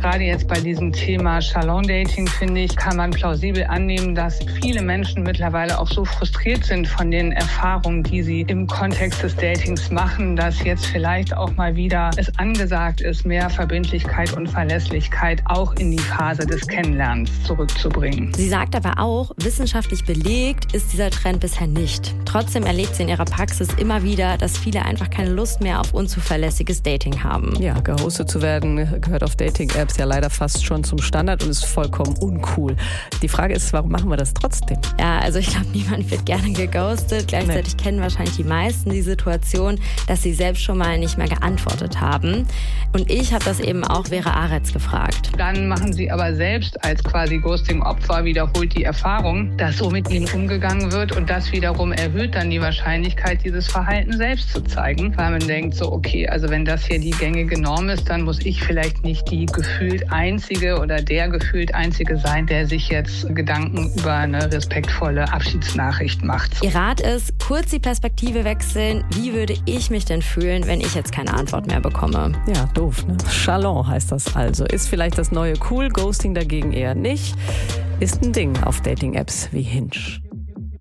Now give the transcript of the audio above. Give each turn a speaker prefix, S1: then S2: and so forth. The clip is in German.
S1: Gerade jetzt bei diesem Thema Salon-Dating, finde ich, kann man plausibel annehmen, dass viele Menschen mittlerweile auch so frustriert sind von den Erfahrungen, die sie im Kontext des Datings machen, dass jetzt vielleicht auch mal wieder es angesagt ist, mehr Verbindlichkeit und Verlässlichkeit auch in die Phase des Kennenlernens zurückzubringen.
S2: Sie sagt aber auch, wissenschaftlich belegt ist dieser Trend bisher nicht. Trotzdem erlebt sie in ihrer Praxis immer wieder, dass viele einfach keine Lust mehr auf unzuverlässiges Dating haben.
S3: Ja, gehostet zu werden gehört auf Dating-Apps ja leider fast schon zum Standard und ist vollkommen uncool. Die Frage ist, warum machen wir das trotzdem?
S2: Ja, also ich glaube, niemand wird gerne geghostet. Gleichzeitig kennen wahrscheinlich die meisten die Situation, dass sie selbst schon mal nicht mehr geantwortet haben. Und ich habe das eben auch Vera Aretz gefragt.
S1: Dann machen sie aber selbst als quasi Ghosting-Opfer wiederholt die Erfahrung, dass so mit ihnen umgegangen wird und das wiederum erhöht dann die Wahrscheinlichkeit, dieses Verhalten selbst zu zeigen, weil man denkt so, okay, also wenn das hier die gängige Norm ist, dann muss ich vielleicht nicht die gefühlt Einzige oder der gefühlt Einzige sein, der sich jetzt Gedanken über eine respektvolle Abschiedsnachricht macht.
S2: Ihr Rat ist, kurz die Perspektive wechseln. Wie würde ich mich denn fühlen, wenn ich jetzt keine Antwort mehr bekomme?
S3: Ja, doof, ne? Salon heißt das also. Ist vielleicht das neue cool, Ghosting dagegen eher nicht. Ist ein Ding auf Dating-Apps wie Hinge.